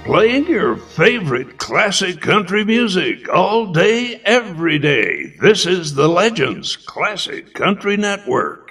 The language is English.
playing your favorite classic country music all day, every day. This is the Legends Classic Country Network.